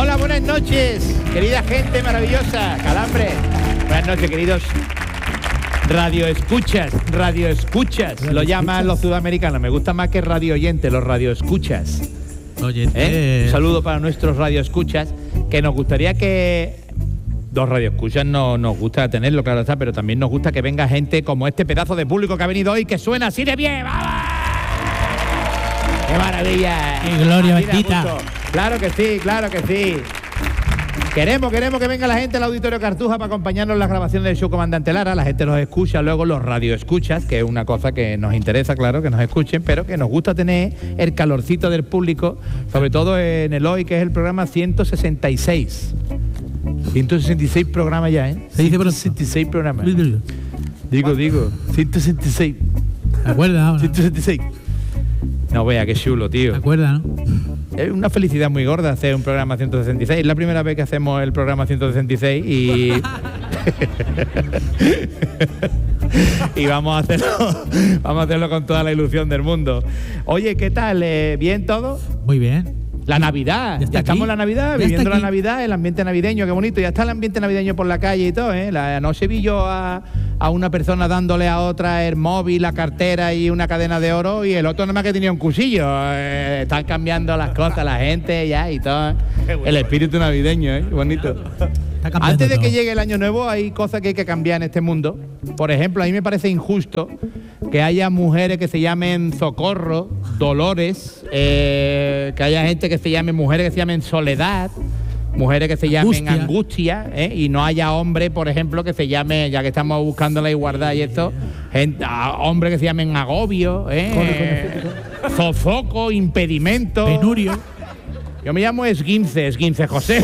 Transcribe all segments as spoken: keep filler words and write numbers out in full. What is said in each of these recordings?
Hola, buenas noches, querida gente maravillosa, Calambre. Buenas noches, queridos radio escuchas, radio escuchas, lo llaman los sudamericanos. Me gusta más que radio oyente, los radio escuchas. Oyente. ¿Eh? Un saludo para nuestros radio escuchas, que nos gustaría que dos radio escuchas no nos gusta tenerlo, claro está, pero también nos gusta que venga gente como este pedazo de público que ha venido hoy, que suena así de bien. ¡Vamos! ¡Qué maravilla! ¡Qué gloria Mira, bendita! mucho. Claro que sí, claro que sí. Queremos, queremos que venga la gente al Auditorio Cartuja para acompañarnos en las grabaciones del show Comandante Lara. La gente nos escucha, luego los radioescuchas, que es una cosa que nos interesa, claro, que nos escuchen, pero que nos gusta tener el calorcito del público, sobre todo en el hoy, que es el programa ciento sesenta y seis. ciento sesenta y seis programas ya, ¿eh? Se dice pronto. ciento sesenta y seis programas. Digo, digo, ciento sesenta y seis. ¿Te acuerdas ahora? ciento sesenta y seis. No vea, qué chulo, tío. ¿Te acuerdas, no? Es una felicidad muy gorda hacer un programa ciento sesenta y seis. Es la primera vez que hacemos el programa ciento sesenta y seis y... y vamos a hacerlo vamos a hacerlo con toda la ilusión del mundo. Oye, ¿qué tal? ¿Eh, ¿Bien todo? Muy bien. La Navidad, ya, ya estamos en la Navidad, ya viviendo la aquí. Navidad, el ambiente navideño, qué bonito. Ya está el ambiente navideño por la calle y todo, ¿eh? La noche vi yo a, a una persona dándole a otra el móvil, la cartera y una cadena de oro, y el otro nada más que tenía un cuchillo. Eh, están cambiando las cosas, la gente ya y todo. El espíritu navideño, ¿eh? Qué bonito. Antes de que llegue el año nuevo hay cosas que hay que cambiar en este mundo. Por ejemplo, a mí me parece injusto que haya mujeres que se llamen Socorro, Dolores, eh, que haya gente que se llame, mujeres que se llamen Soledad, mujeres que se llamen Angustia, Angustia, ¿eh? Y no haya hombres, por ejemplo, que se llame, ya que estamos buscando la igualdad y esto, gente, a, hombres que se llamen Agobio, ¿eh? Sofoco, Impedimento, Penurio. Yo me llamo Esguince, Esguince José.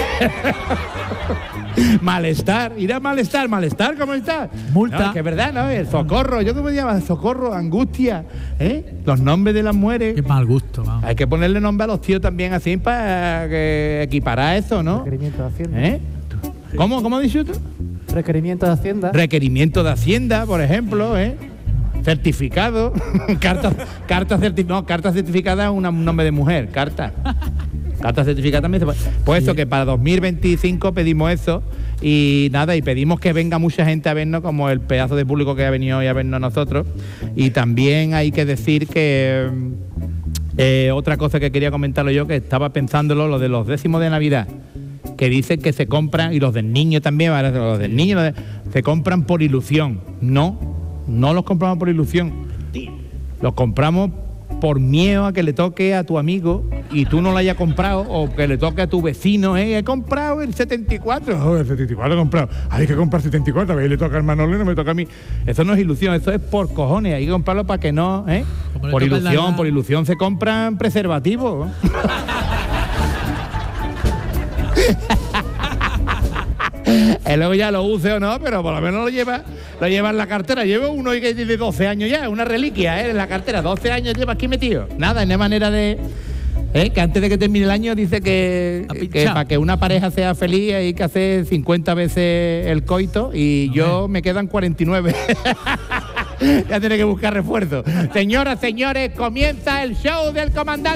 Malestar, irá malestar, malestar, ¿cómo está? Multa. No, es que es verdad, ¿no? El socorro, ¿yo cómo me llamo? Socorro, angustia, ¿eh? Los nombres de las mujeres. Qué mal gusto, vamos. Hay que ponerle nombre a los tíos también así para que equiparar eso, ¿no? Requerimiento de Hacienda. ¿Eh? ¿Cómo, cómo has dicho tú? Requerimiento de Hacienda. Requerimiento de Hacienda, por ejemplo, ¿eh? Certificado, carta, carta, certi no, carta certificada es una- un nombre de mujer, carta. Carta certificada también. se puede. Pues eso, que para dos mil veinticinco pedimos eso y nada, y pedimos que venga mucha gente a vernos, como el pedazo de público que ha venido hoy a vernos a nosotros. Y también hay que decir que eh, otra cosa que quería comentarlo yo, que estaba pensándolo, lo de los décimos de Navidad, que dicen que se compran, y los del niño también, ¿vale? Los del niño los de- se compran por ilusión. No, no los compramos por ilusión. Los compramos por miedo a que le toque a tu amigo y tú no lo hayas comprado, o que le toque a tu vecino, ¿eh? He comprado el setenta y cuatro. Oh, el setenta y cuatro he comprado. Hay que comprar setenta y cuatro, a ver, le toca al Manolo y no me toca a mí. Eso no es ilusión, eso es por cojones. Hay que comprarlo para que no, ¿eh? Como le Por toca ilusión, la- por ilusión se compran preservativos. Y luego ya lo use o no, pero por lo menos lo lleva, lo lleva en la cartera. Llevo uno que tiene doce años ya, una reliquia, ¿eh? En la cartera, doce años lleva aquí metido. Nada, no hay manera de... ¿eh? Que antes de que termine el año dice que, A que pinchar. para que una pareja sea feliz hay que hacer cincuenta veces el coito y No, yo me quedan cuarenta y nueve. Ya tiene que buscar refuerzo. Señoras, señores, comienza el show del comandante.